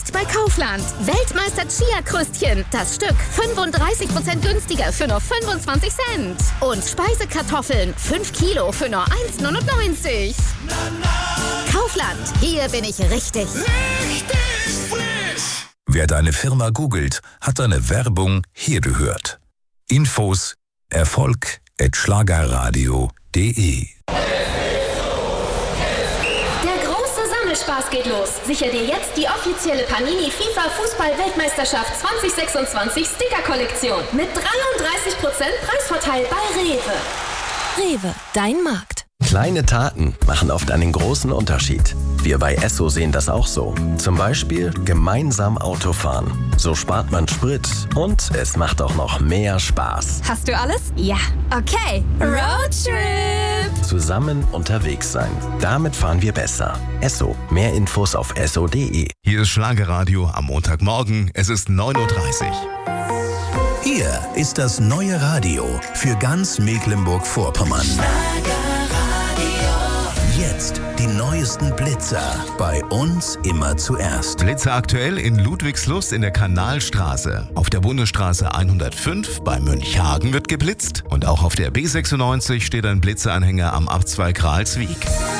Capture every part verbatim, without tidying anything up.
Jetzt bei Kaufland. Weltmeister Chia-Krüstchen. Das Stück fünfunddreißig Prozent günstiger für nur fünfundzwanzig Cent. Und Speisekartoffeln fünf Kilo für nur eins Komma neunundneunzig. Kaufland. Hier bin ich richtig. Richtig frisch. Wer deine Firma googelt, hat deine Werbung hier gehört. Infos Erfolg at schlagerradio punkt de. Spaß geht los. Sicher dir jetzt die offizielle Panini FIFA Fußball-Weltmeisterschaft zwanzig sechsundzwanzig Sticker-Kollektion mit dreiunddreißig Prozent Preisvorteil bei Rewe. Rewe, dein Markt. Kleine Taten machen oft einen großen Unterschied. Wir bei Esso sehen das auch so. Zum Beispiel gemeinsam Auto fahren. So spart man Sprit und es macht auch noch mehr Spaß. Hast du alles? Ja. Okay. Roadtrip. Zusammen unterwegs sein. Damit fahren wir besser. Esso. Mehr Infos auf esso punkt de. Hier ist Schlagerradio am Montagmorgen. Es ist neun Uhr dreißig. Hier ist das neue Radio für ganz Mecklenburg-Vorpommern. Jetzt die neuesten Blitzer. Bei uns immer zuerst. Blitzer aktuell in Ludwigslust in der Kanalstraße. Auf der Bundesstraße hundertfünf bei Münchhagen wird geblitzt. Und auch auf der B sechsundneunzig steht ein Blitzeranhänger am Abzweig Ralswiek.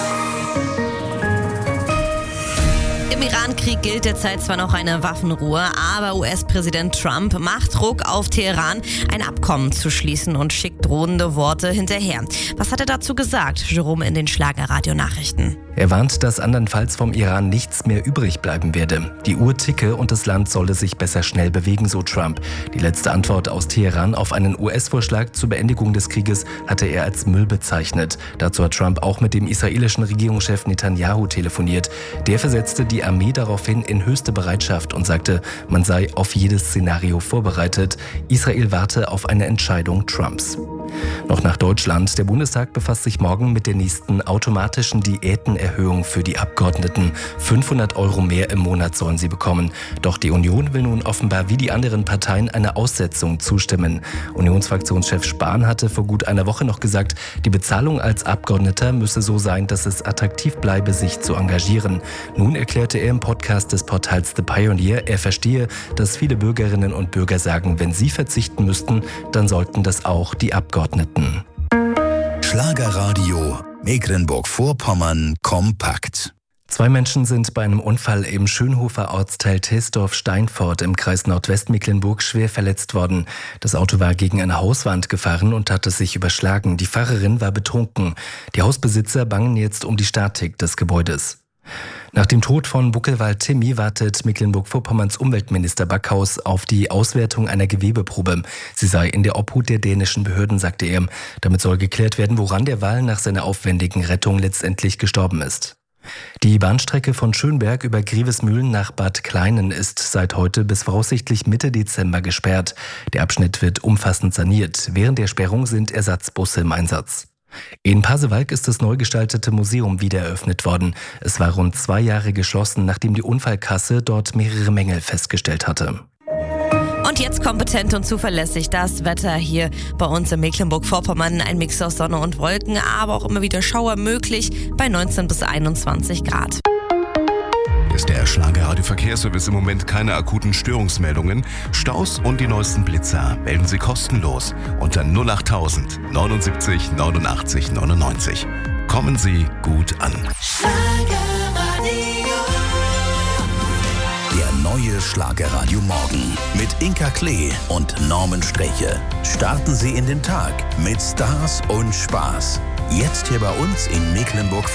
Im Iran-Krieg gilt derzeit zwar noch eine Waffenruhe, aber U S-Präsident Trump macht Druck auf Teheran, ein Abkommen zu schließen und schickt drohende Worte hinterher. Was hat er dazu gesagt? Jerome in den Schlagerradio-Nachrichten. Er warnt, dass andernfalls vom Iran nichts mehr übrig bleiben werde. Die Uhr ticke und das Land solle sich besser schnell bewegen, so Trump. Die letzte Antwort aus Teheran auf einen U S-Vorschlag zur Beendigung des Krieges hatte er als Müll bezeichnet. Dazu hat Trump auch mit dem israelischen Regierungschef Netanyahu telefoniert. Der versetzte die Armee daraufhin in höchste Bereitschaft und sagte, man sei auf jedes Szenario vorbereitet. Israel warte auf eine Entscheidung Trumps. Noch nach Deutschland. Der Bundestag befasst sich morgen mit der nächsten automatischen Diätenerhöhung für die Abgeordneten. fünfhundert Euro mehr im Monat sollen sie bekommen. Doch die Union will nun offenbar wie die anderen Parteien einer Aussetzung zustimmen. Unionsfraktionschef Spahn hatte vor gut einer Woche noch gesagt, die Bezahlung als Abgeordneter müsse so sein, dass es attraktiv bleibe, sich zu engagieren. Nun erklärte er im Podcast des Portals The Pioneer, er verstehe, dass viele Bürgerinnen und Bürger sagen, wenn sie verzichten müssten, dann sollten das auch die Abgeordneten. Schlagerradio Mecklenburg-Vorpommern kompakt. Zwei Menschen sind bei einem Unfall im Schönhofer Ortsteil Tilsdorf-Steinfort im Kreis Nordwestmecklenburg schwer verletzt worden. Das Auto war gegen eine Hauswand gefahren und hatte sich überschlagen. Die Fahrerin war betrunken. Die Hausbesitzer bangen jetzt um die Statik des Gebäudes. Nach dem Tod von Buckelwald-Timmy wartet Mecklenburg-Vorpommerns Umweltminister Backhaus auf die Auswertung einer Gewebeprobe. Sie sei in der Obhut der dänischen Behörden, sagte er. Damit soll geklärt werden, woran der Wal nach seiner aufwendigen Rettung letztendlich gestorben ist. Die Bahnstrecke von Schönberg über Grevesmühlen nach Bad Kleinen ist seit heute bis voraussichtlich Mitte Dezember gesperrt. Der Abschnitt wird umfassend saniert. Während der Sperrung sind Ersatzbusse im Einsatz. In Pasewalk ist das neu gestaltete Museum wieder eröffnet worden. Es war rund zwei Jahre geschlossen, nachdem die Unfallkasse dort mehrere Mängel festgestellt hatte. Und jetzt kompetent und zuverlässig das Wetter hier bei uns in Mecklenburg-Vorpommern. Ein Mix aus Sonne und Wolken, aber auch immer wieder Schauer möglich bei neunzehn bis einundzwanzig Grad. Ist der Schlagerradio-Verkehrsservice im Moment keine akuten Störungsmeldungen. Staus und die neuesten Blitzer melden Sie kostenlos unter null achttausend neunundsiebzig neunundachtzig neunundneunzig. Kommen Sie gut an. Schlagerradio. Der neue Schlagerradio Morgen mit Inka Klee und Norman Streche. Starten Sie in den Tag mit Stars und Spaß. Jetzt hier bei uns in Mecklenburg